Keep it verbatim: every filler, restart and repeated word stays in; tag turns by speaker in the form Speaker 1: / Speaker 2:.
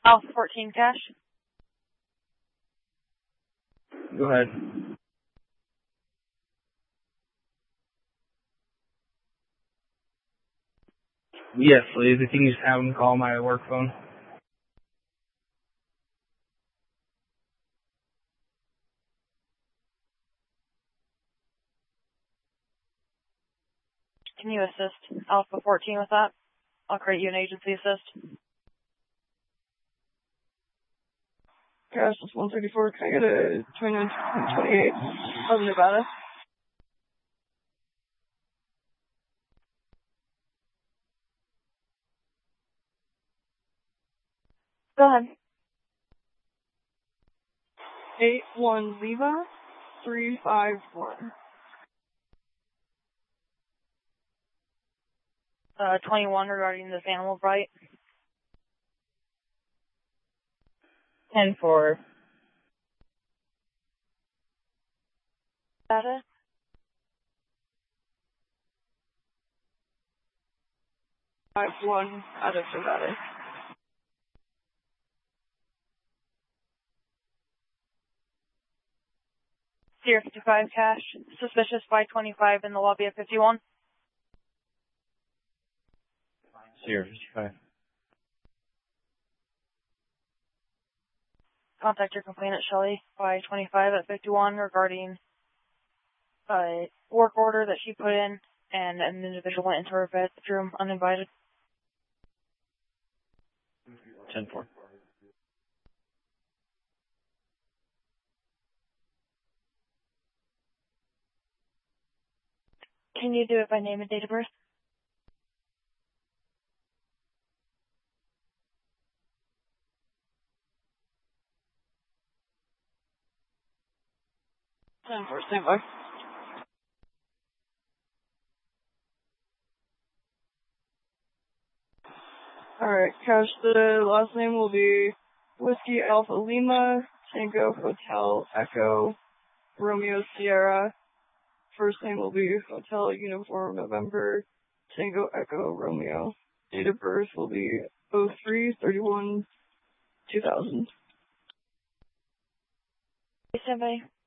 Speaker 1: Alpha fourteen cash.
Speaker 2: Go ahead. Yes, please. If you can just have them call my work phone.
Speaker 1: Can you assist Alpha fourteen with that? I'll create you an agency assist.
Speaker 3: Cash is one thirty-four. Can I get a twenty-nine twenty-eight of Nevada?
Speaker 1: Go ahead.
Speaker 3: eight one Leva three five four.
Speaker 1: Uh, twenty-one regarding this animal bite.
Speaker 4: ten four.
Speaker 1: Data.
Speaker 3: five one out of Nevada.
Speaker 1: Sierra fifty-five cash. Suspicious by twenty-five in the lobby of fifty-one.
Speaker 2: Sierra fifty-five.
Speaker 1: Contact your complainant, Shelly, by twenty-five at fifty-one regarding a work order that she put in and an individual went into her bedroom uninvited.
Speaker 2: ten four.
Speaker 1: Can you do it by name and date of birth?
Speaker 3: ten four, stand by. Alright, Cash, the last name will be Whiskey Alpha Lima, Tango Hotel Echo Romeo Sierra. First name will be Hotel Uniform November Tango Echo Romeo. Date of birth will be oh three thirty-one two thousand.
Speaker 1: Stand by.